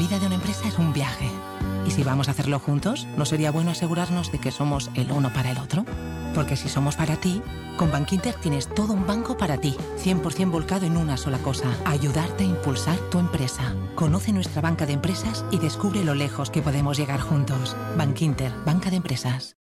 vida de una empresa es un viaje. ¿Y si vamos a hacerlo juntos, no sería bueno asegurarnos de que somos el uno para el otro? Porque si somos para ti, con Bankinter tienes todo un banco para ti, 100% volcado en una sola cosa: ayudarte a impulsar tu empresa. Conoce nuestra banca de empresas y descubre lo lejos que podemos llegar juntos. Bankinter, banca de empresas.